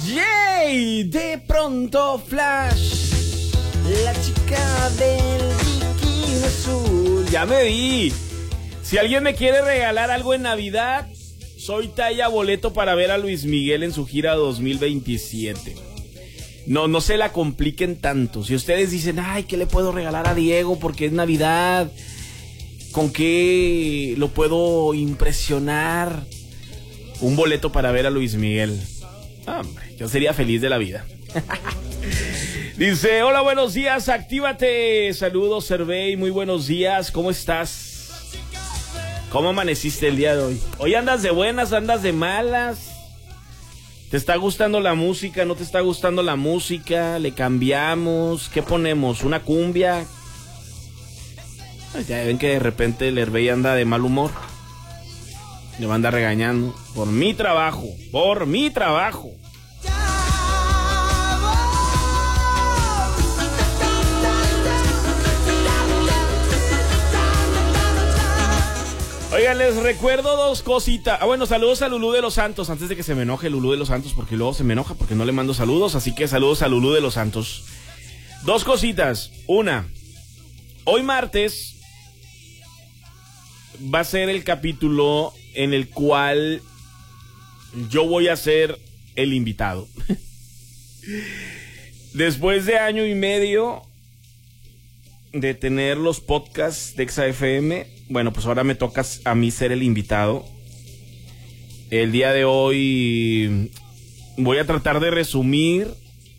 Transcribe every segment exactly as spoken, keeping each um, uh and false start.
¡Yay! De pronto Flash, la chica del bikini azul. Ya me vi. Si alguien me quiere regalar algo en Navidad, soy talla boleto para ver a Luis Miguel en su gira dos mil veintisiete. No, no se la compliquen tanto. Si ustedes dicen, ay, ¿qué le puedo regalar a Diego porque es Navidad? ¿Con qué lo puedo impresionar? Un boleto para ver a Luis Miguel. Hombre, yo sería feliz de la vida. Dice, hola, buenos días, actívate. Saludos, Cervey, muy buenos días. ¿Cómo estás? ¿Cómo amaneciste el día de hoy? ¿Hoy andas de buenas, andas de malas? ¿Te está gustando la música? ¿No te está gustando la música? ¿Le cambiamos? ¿Qué ponemos? ¿Una cumbia? Ya ven que de repente el Hervey anda de mal humor. Me va a andar regañando. Por mi trabajo. Por mi trabajo. Oigan, les recuerdo dos cositas. Ah, bueno, saludos a Lulú de los Santos. Antes de que se me enoje Lulú de los Santos, porque luego se me enoja porque no le mando saludos. Así que saludos a Lulú de los Santos. Dos cositas. Una, hoy martes va a ser el capítulo en el cual yo voy a ser el invitado. Después de año y medio de tener los podcasts de Exa F M, bueno, pues ahora me toca a mí ser el invitado. El día de hoy voy a tratar de resumir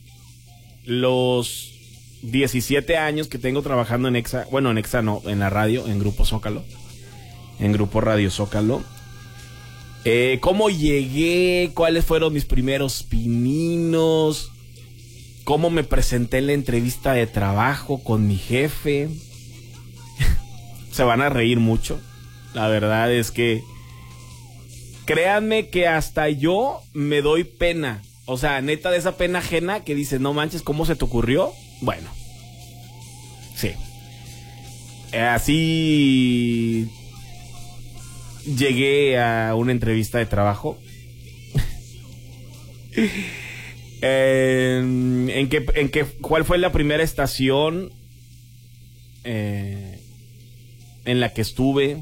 los diecisiete años que tengo trabajando en Exa. Bueno, en Exa no, en la radio, en Grupo Zócalo. En Grupo Radio Zócalo. Eh, ¿Cómo llegué? ¿Cuáles fueron mis primeros pininos? ¿Cómo me presenté en la entrevista de trabajo con mi jefe? Se van a reír mucho. La verdad es que créanme que hasta yo me doy pena. O sea, neta, de esa pena ajena que dices, no manches, ¿cómo se te ocurrió? Bueno, sí. Eh, así llegué a una entrevista de trabajo. eh, en que, en que, ¿cuál fue la primera estación eh, en la que estuve?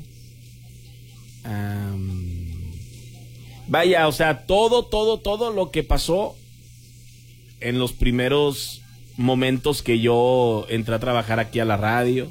Um, vaya, o sea, todo, todo, todo lo que pasó en los primeros momentos que yo entré a trabajar aquí a la radio.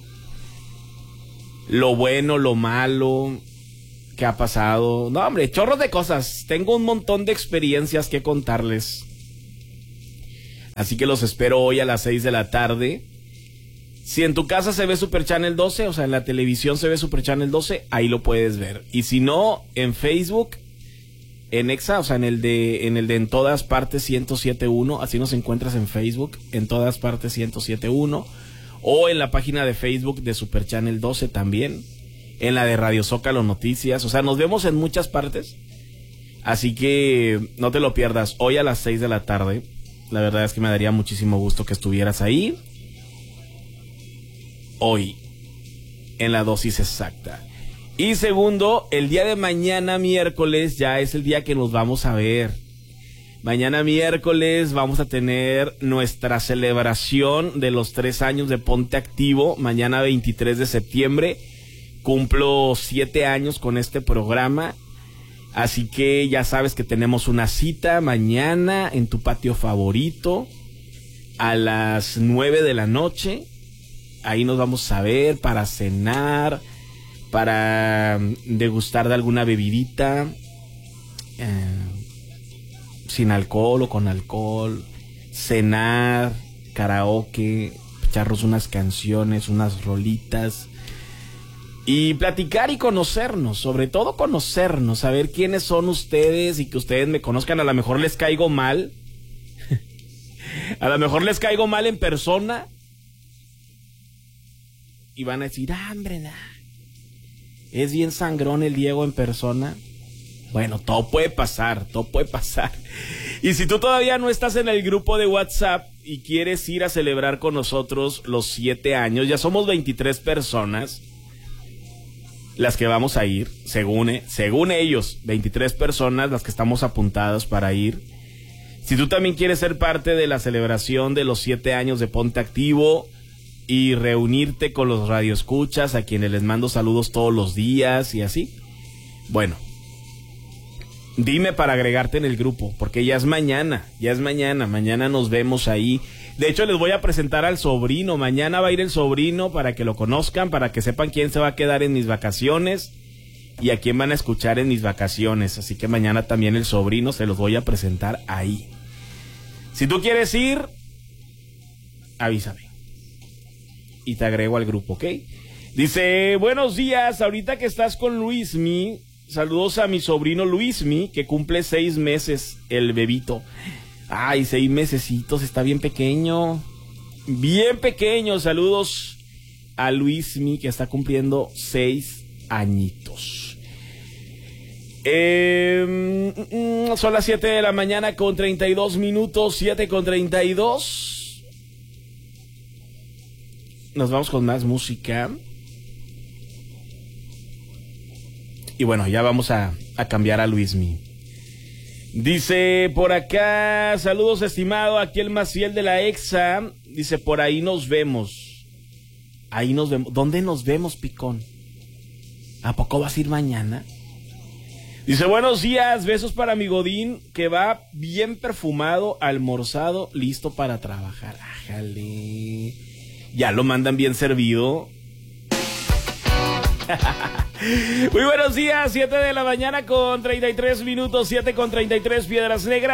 Lo bueno, lo malo que ha pasado. No, hombre, chorros de cosas. Tengo un montón de experiencias que contarles. Así que los espero hoy a las seis de la tarde. Si en tu casa se ve Super Channel doce, o sea, en la televisión se ve Super Channel doce, ahí lo puedes ver. Y si no, en Facebook, en Exa, o sea, en el de en el de En Todas Partes ciento siete punto uno, así nos encuentras en Facebook, En Todas Partes ciento siete punto uno, o en la página de Facebook de Super Channel doce también, en la de Radio Zócalo Noticias, o sea, nos vemos en muchas partes. Así que no te lo pierdas, hoy a las seis de la tarde. La verdad es que me daría muchísimo gusto que estuvieras ahí. Hoy, en la dosis exacta. Y segundo, el día de mañana miércoles ya es el día que nos vamos a ver. Mañana miércoles vamos a tener nuestra celebración de los tres años de Ponte Activo. Mañana veintitrés de septiembre cumplo siete años con este programa. Así que ya sabes que tenemos una cita mañana en tu patio favorito a las nueve de la noche. Ahí nos vamos a ver para cenar, para degustar de alguna bebidita, eh, sin alcohol o con alcohol, cenar, karaoke, echarnos unas canciones, unas rolitas y platicar y conocernos, sobre todo conocernos, saber quiénes son ustedes y que ustedes me conozcan. A lo mejor les caigo mal, a lo mejor les caigo mal en persona. Y van a decir, ah, hombre, nah, es bien sangrón el Diego en persona. Bueno, todo puede pasar, todo puede pasar. Y si tú todavía no estás en el grupo de WhatsApp y quieres ir a celebrar con nosotros los siete años, ya somos veintitrés personas las que vamos a ir, según, según ellos, veintitrés personas las que estamos apuntadas para ir. Si tú también quieres ser parte de la celebración de los siete años de Ponte Activo y reunirte con los radioescuchas a quienes les mando saludos todos los días y así, bueno, dime para agregarte en el grupo, porque ya es mañana, ya es mañana, mañana nos vemos ahí. De hecho, les voy a presentar al sobrino, mañana va a ir el sobrino para que lo conozcan, para que sepan quién se va a quedar en mis vacaciones y a quién van a escuchar en mis vacaciones, así que mañana también el sobrino se los voy a presentar ahí. Si tú quieres ir, avísame y te agrego al grupo, ¿ok? Dice, buenos días, ahorita que estás con Luismi, saludos a mi sobrino Luismi, que cumple seis meses, el bebito. Ay, seis mesecitos, está bien pequeño, bien pequeño. Saludos a Luismi, que está cumpliendo seis añitos. Eh, son las siete de la mañana con treinta y dos minutos, siete con treinta y dos. Nos vamos con más música. Y bueno, ya vamos a, a cambiar a Luismi. Dice por acá, saludos estimado, aquí el más fiel de la Exa. Dice, por ahí nos vemos. Ahí nos vemos. ¿Dónde nos vemos, Picón? ¿A poco vas a ir mañana? Dice, buenos días, besos para mi Godín, que va bien perfumado, almorzado, listo para trabajar. Ájale. Ya lo mandan bien servido. Muy buenos días, siete de la mañana con treinta y tres minutos, siete con treinta y tres, Piedras Negras.